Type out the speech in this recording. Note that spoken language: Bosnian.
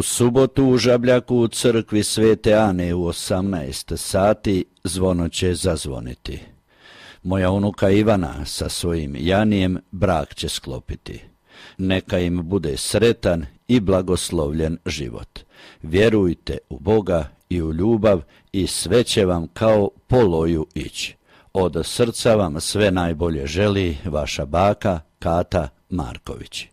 subotu u Žabljaku u crkvi Svete Ane u 18 sati zvono će zazvoniti. Moja unuka Ivana sa svojim Janijem brak će sklopiti. Neka im bude sretan i blagoslovljen život. Vjerujte u Boga i u ljubav i sve će vam kao po loju ići. Od srca vam sve najbolje želi vaša baka Kata Marković.